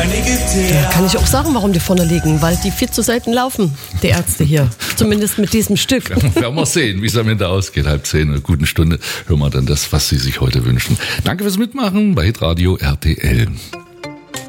Da kann ich auch sagen, warum die vorne liegen, weil die viel zu selten laufen, die Ärzte hier. Zumindest mit diesem Stück. Werden wir sehen, wie es am Ende ausgeht. 9:30, eine gute Stunde, hören wir dann das, was Sie sich heute wünschen. Danke fürs Mitmachen bei Hitradio RTL.